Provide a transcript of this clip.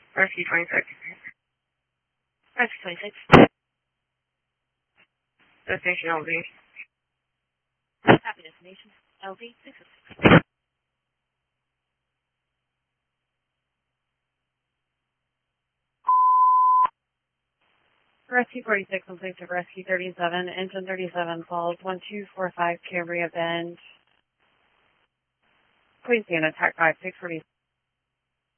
Rescue 26. Rescue 26. Destination LV. Happy destination. LV 606. Rescue 46 on place of Rescue 37, engine 37 falls 1245 Cambria Bend. Please be an attack 5646.